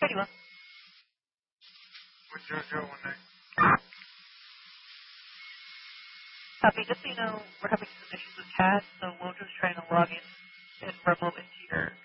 Ready, Will. With JoJo when they... Copy. Just so you know, we're having some issues with CAD, so we'll just try to log in for a moment to your